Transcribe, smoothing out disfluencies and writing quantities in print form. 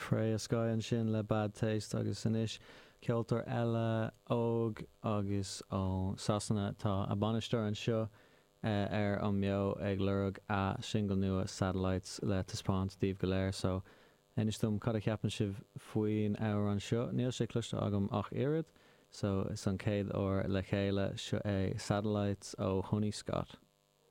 Fré a Sky an sin le Bad Taste agus inis ceoltar eile óg agus ó Sasanna tá a banisteir an seo ar an meo ag lurg a single nua Satellites le taspáint Steve Gallaire so inistum cad a ceapan sibh faoin áir an seo níl sé cluiste agam ach irid so is an céad ó le chéile seo é Satellites ó Honey Scott.